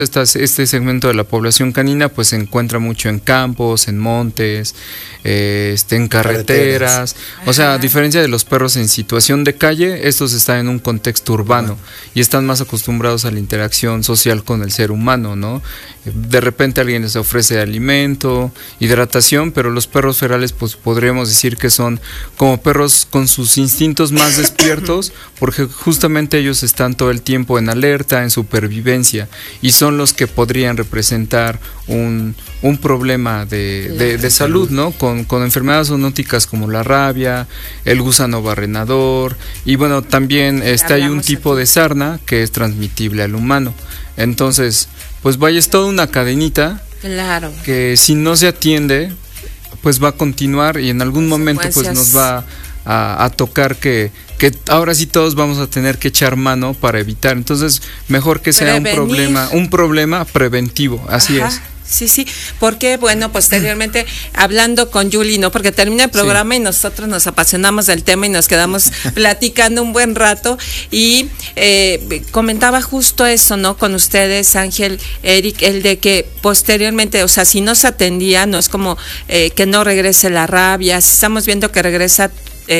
Este segmento de la población canina pues se encuentra mucho en campos, en montes, en carreteras. O sea, a diferencia de los perros en situación de calle, estos están en un contexto urbano y están más acostumbrados a la interacción social con el ser humano, ¿no? De repente alguien les ofrece alimento, hidratación, pero los perros ferales pues podríamos decir que son como perros con sus instintos más despiertos, porque justamente ellos están todo el tiempo en alerta, en supervivencia, y son los que podrían representar un problema de salud, ¿no? Con enfermedades zoonóticas como la rabia, el gusano barrenador, y bueno, también hay un tipo de sarna que es transmitible al humano. Entonces, pues vaya, es toda una cadenita, claro, que si no se atiende, pues va a continuar y en algún momento pues nos va a tocar que ahora sí todos vamos a tener que echar mano para evitar. Entonces, mejor que sea un problema preventivo, así es. Sí, porque bueno, posteriormente hablando con Yuli, ¿no? Porque termina el programa y nosotros nos apasionamos del tema y nos quedamos platicando un buen rato y comentaba justo eso, ¿no? Con ustedes, Ángel, Eric, el de que posteriormente, o sea, si no se atendía, no es como que no regrese la rabia, si estamos viendo que regresa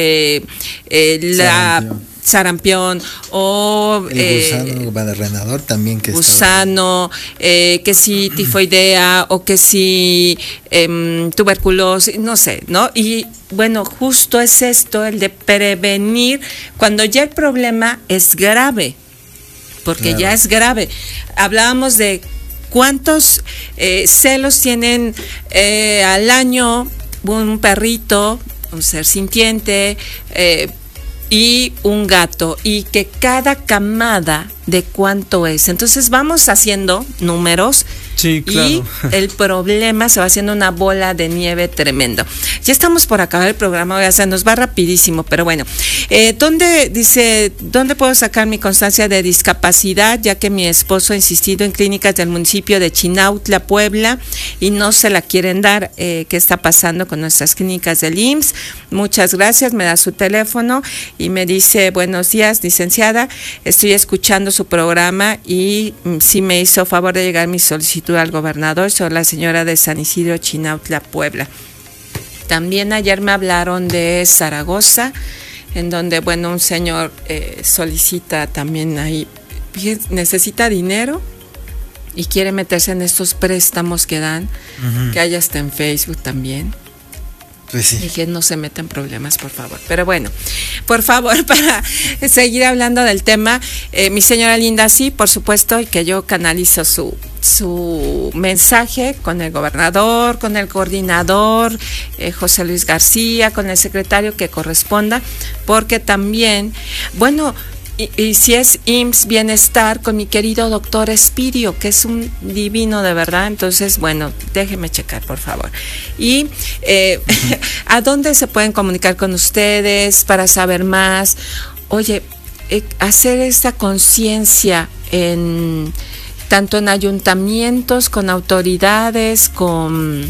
la sarampión o el gusano barrenador también, que gusano, que si tifoidea o que si tuberculosis, no sé, ¿no? Y bueno, justo es esto, el de prevenir cuando ya el problema es grave, porque ya es grave. Hablábamos de cuántos celos tienen al año un perrito, un ser sintiente, y un gato, y que cada camada de cuánto es. Entonces vamos haciendo números. Sí, claro. Y el problema se va haciendo una bola de nieve tremendo. Ya estamos por acabar el programa, o sea, nos va rapidísimo, pero bueno. ¿Dónde puedo sacar mi constancia de discapacidad? Ya que mi esposo ha insistido en clínicas del municipio de Chinautla, Puebla, y no se la quieren dar. ¿Qué está pasando con nuestras clínicas del IMSS? Muchas gracias, me da su teléfono y me dice: buenos días, licenciada, estoy escuchando su programa y sí me hizo favor de llegar mi solicitud al gobernador. Soy la señora de San Isidro, Chinautla, Puebla. También ayer me hablaron de Zaragoza, en donde, bueno, un señor solicita también ahí, necesita dinero y quiere meterse en estos préstamos que dan, que hay hasta en Facebook también. Pues sí. Dije, no se metan problemas, por favor. Pero bueno, por favor, para seguir hablando del tema, mi señora linda, sí, por supuesto, y que yo canalizo su mensaje con el gobernador, con el coordinador, José Luis García, con el secretario que corresponda, porque también, bueno, y si es IMSS Bienestar, con mi querido doctor Espidio, que es un divino de verdad. Entonces, bueno, déjeme checar, por favor. Y ¿a dónde se pueden comunicar con ustedes para saber más? Oye, hacer esta conciencia tanto en ayuntamientos, con autoridades, con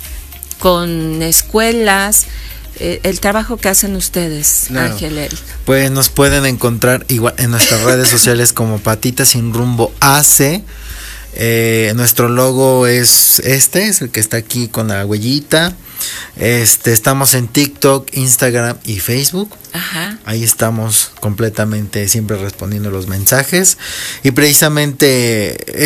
escuelas, el trabajo que hacen ustedes, claro. Ángel, Eric. Pues nos pueden encontrar igual en nuestras redes sociales como Patitas Sin Rumbo AC. Nuestro logo es es el que está aquí con la huellita. Estamos en TikTok, Instagram y Facebook. Ajá. Ahí estamos completamente siempre respondiendo los mensajes. Y precisamente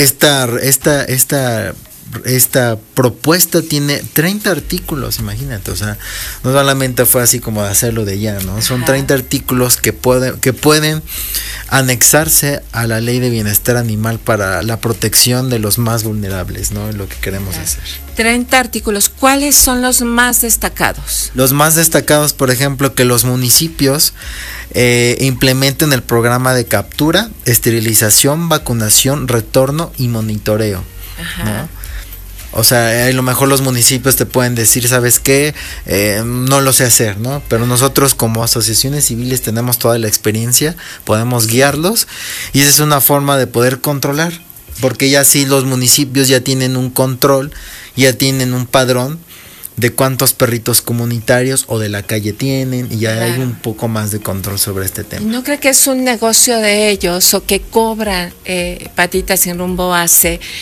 esta propuesta tiene 30 artículos, imagínate, o sea, no solamente fue así como de hacerlo de ya, ¿no? Son 30 artículos que pueden anexarse a la Ley de Bienestar Animal para la protección de los más vulnerables, ¿no? Es lo que queremos hacer. 30 artículos, ¿cuáles son los más destacados? Los más destacados, por ejemplo, que los municipios implementen el programa de captura, esterilización, vacunación, retorno y monitoreo, ¿no? O sea, a lo mejor los municipios te pueden decir, ¿sabes qué? No lo sé hacer, ¿no? Pero nosotros como asociaciones civiles tenemos toda la experiencia, podemos guiarlos y esa es una forma de poder controlar, porque ya sí los municipios ya tienen un control, ya tienen un padrón de cuántos perritos comunitarios o de la calle tienen, y ya Claro. hay un poco más de control sobre este tema. ¿No cree que es un negocio de ellos o que cobran Patitas Sin Rumbo hace